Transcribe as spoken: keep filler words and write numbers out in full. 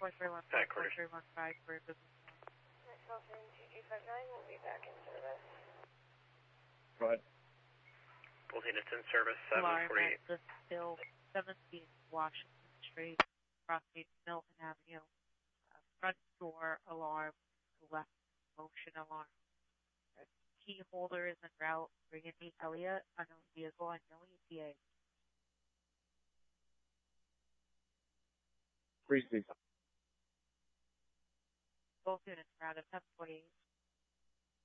four three one five, four three one five for business one. California two two five nine will be back in service. Go ahead. Bolton is in service, seven forty-eight. Alarm at the Hill, seventeen Washington Street, crossing Milton Avenue. Uh, front door alarm, left motion alarm. Uh, key holder is en route. Bringing me Elliott, unknown vehicle, unknown E T A. Freeze, please. Both units are out of ten forty-eight.